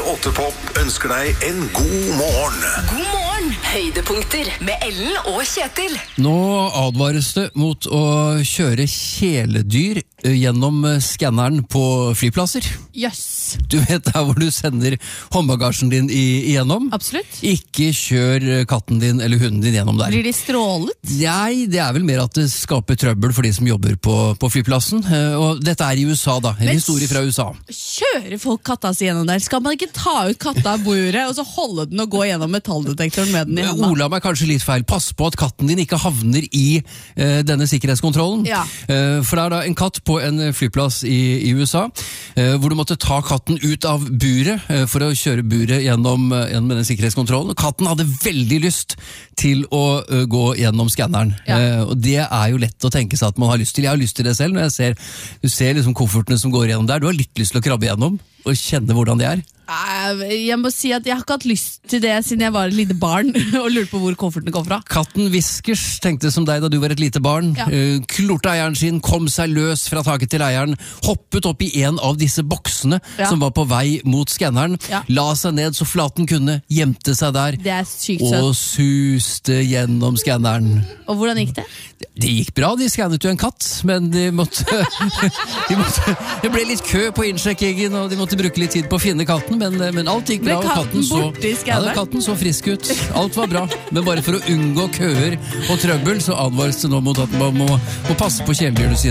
8 Pop ønsker deg en god morgen. God morgen! Høydepunkter med Ellen og Kjetil. Nå advares det mot å kjøre kjæledyr gjennom skanneren på flyplasser. Jøss. Du vet der hvor du sender håndbagasjen din igjennom? Absolutt. Ikke kjør katten din eller hunden din gjennom der. Blir de strålet? Nei, det er vel mer at det skaper trøbbel for de som jobber på flyplassen. Og dette er i USA da, en historie fra USA. Kjører folk katta si gjennom der? Skal man ikke ta ut katta av bordet og så holde den og gå gjennom metalldetektoren med den i hånda? Ola meg kanskje litt feil. Pass på at katten din ikke havner i denne sikkerhetskontrollen. Ja. For det er da en katt på en flyplass i USA, hvor du måtte ta katten ut av buret for å kjøre buret gjennom den sikkerhetskontrollen. Katten hadde veldig lyst til å gå gjennom skanneren. Ja. Og det er jo lett å tenke seg at man har lyst til. Jeg har lyst til det selv når du ser liksom koffertene som går gjennom der. Du har litt lyst til å krabbe gjennom og kjenne hvordan det er. Jeg må si at jeg har ikke hatt lyst til det siden jeg var et lite barn og lurte på hvor koffertene kom fra. Katten Whiskers tenkte som deg da du var et lite barn. Ja. Klorte eieren sin, kom seg løs fra taket til eieren, hoppet opp i en av disse boksene som var på vei mot skanneren, la seg ned så flat den kunne, gjemte seg der Det er sykt søtt. og suste gjennom skanneren. Og hvordan gikk det? Det gikk bra, de skannet jo en katt, men det ble litt kø på innsjekkingen, og de måtte bruke litt tid på å finne katten, men alt gikk bra. Ble katten borte i skanneren? Katten så frisk ut. Alt var bra. Men bare for å unngå køer og trøbbel, så advares det nå mot at man må passe på kjæledyrene sine